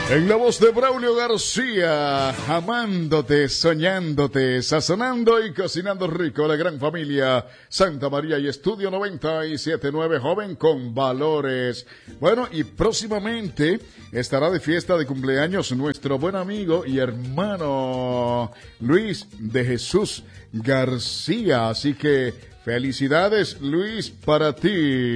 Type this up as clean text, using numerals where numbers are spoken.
En la voz de Braulio García, amándote, soñándote, sazonando y cocinando rico, la gran familia Santa María y Estudio 97.9, joven con valores. Bueno, y próximamente estará de fiesta de cumpleaños nuestro buen amigo y hermano Luis de Jesús García. Así que felicidades, Luis, para ti.